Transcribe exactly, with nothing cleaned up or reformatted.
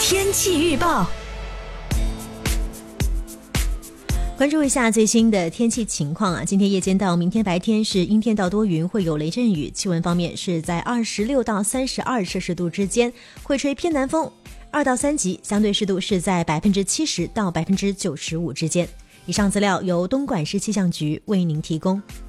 天气预报，关注一下最新的天气情况啊！今天夜间到明天白天是阴天到多云，会有雷阵雨。气温方面是在二十六到三十二摄氏度之间，会吹偏南风，二到三级，相对湿度是在百分之七十到百分之九十五之间。以上资料由东莞市气象局为您提供。